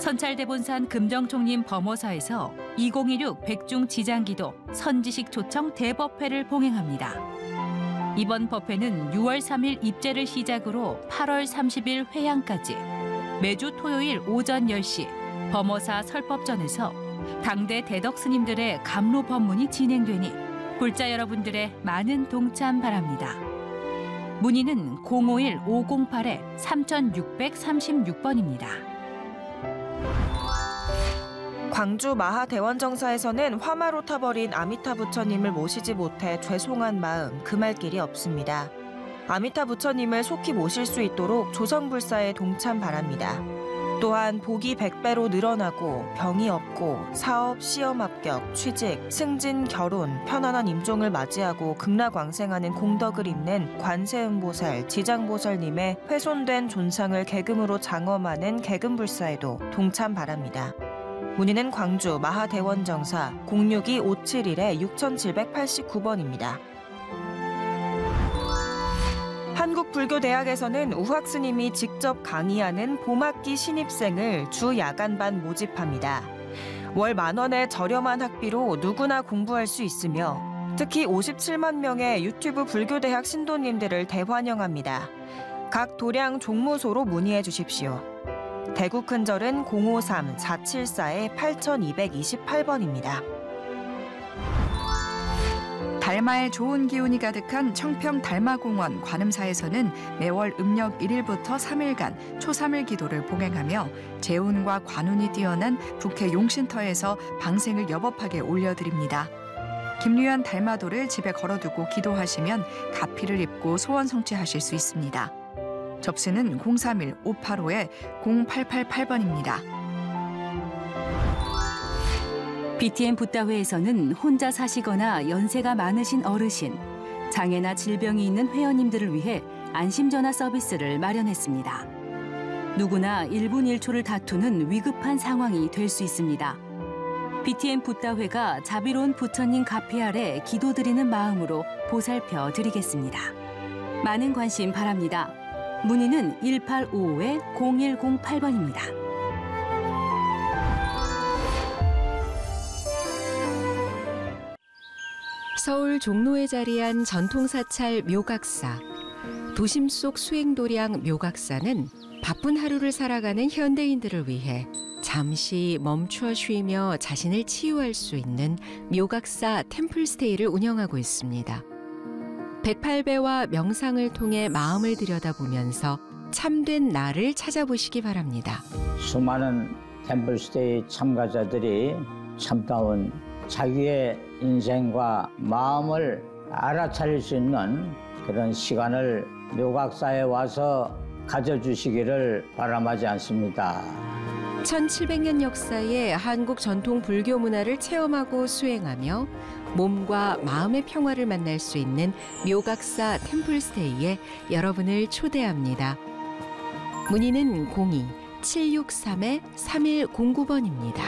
선찰대본산 금정총림 범어사에서 2016 백중지장기도 선지식 초청 대법회를 봉행합니다. 이번 법회는 6월 3일 입제를 시작으로 8월 30일 회향까지 매주 토요일 오전 10시 범어사 설법전에서 당대 대덕 스님들의 감로 법문이 진행되니 불자 여러분들의 많은 동참 바랍니다. 문의는 051-508-3636번입니다. 광주 마하대원정사에서는 화마로 타버린 아미타 부처님을 모시지 못해 죄송한 마음 금할 길이 없습니다. 아미타 부처님을 속히 모실 수 있도록 조성불사에 동참 바랍니다. 또한 복이 100배로 늘어나고 병이 없고 사업, 시험 합격, 취직, 승진, 결혼, 편안한 임종을 맞이하고 극락왕생하는 공덕을 잇는 관세음보살, 지장보살님의 훼손된 존상을 계금으로 장엄하는 계금불사에도 동참 바랍니다. 문의는 광주 마하대원정사 062-571-6789번입니다. 한국불교대학에서는 우학스님이 직접 강의하는 봄학기 신입생을 주 야간반 모집합니다. 월 10,000원의 저렴한 학비로 누구나 공부할 수 있으며 특히 57만 명의 유튜브 불교대학 신도님들을 대환영합니다. 각 도량 종무소로 문의해 주십시오. 대구 큰절은 053-474-8228번입니다. 달마의 좋은 기운이 가득한 청평 달마공원 관음사에서는 매월 음력 1일부터 3일간 초삼일 기도를 봉행하며 재운과 관운이 뛰어난 북해 용신터에서 방생을 여법하게 올려드립니다. 김류한 달마도를 집에 걸어두고 기도하시면 가피를 입고 소원 성취하실 수 있습니다. 접수는 031-585-0888번입니다. BTN 붓다회에서는 혼자 사시거나 연세가 많으신 어르신, 장애나 질병이 있는 회원님들을 위해 안심전화 서비스를 마련했습니다. 누구나 1분 1초를 다투는 위급한 상황이 될 수 있습니다. BTN 붓다회가 자비로운 부처님 가피 아래 기도드리는 마음으로 보살펴 드리겠습니다. 많은 관심 바랍니다. 문의는 1855-0108번입니다. 서울 종로에 자리한 전통사찰 묘각사. 도심 속 수행도량 묘각사는 바쁜 하루를 살아가는 현대인들을 위해 잠시 멈추어 쉬며 자신을 치유할 수 있는 묘각사 템플스테이를 운영하고 있습니다. 108배와 명상을 통해 마음을 들여다보면서 참된 나를 찾아보시기 바랍니다. 수많은 템플스테이 참가자들이 참다운 자기의 인생과 마음을 알아차릴 수 있는 그런 시간을 묘각사에 와서 가져주시기를 바람하지 않습니다. 1700년 역사의 한국 전통 불교 문화를 체험하고 수행하며 몸과 마음의 평화를 만날 수 있는 묘각사 템플스테이에 여러분을 초대합니다. 문의는 02-763-3109번입니다.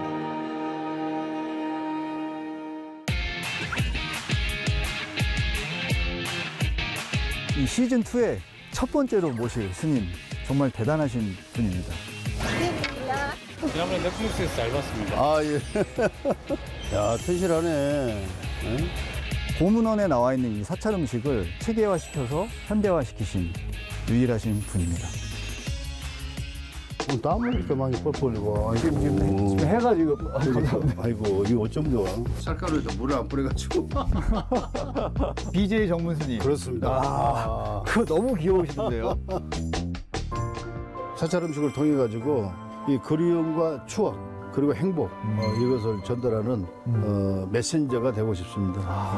이 시즌2의 첫 번째로 모실 스님, 정말 대단하신 분입니다. 지난번에 넷플릭스에서 잘 봤습니다. 아, 예. 야, 튼실하네. 응? 고문원에 나와 있는 이 사찰 음식을 체계화시켜서 현대화시키신 유일하신 분입니다. 땀을 이렇게 많이 뻘뻘 흘리고. 지금 해가지고. 아이고, 이거 어쩜 좋아. 쌀가루에다 물을 안 뿌려가지고. BJ 정문 스님. 그렇습니다. 그거 너무 귀여우시던데요. 사찰 음식을 통해가지고 이 그리움과 추억, 그리고 행복, 이것을 전달하는 메신저가 되고 싶습니다.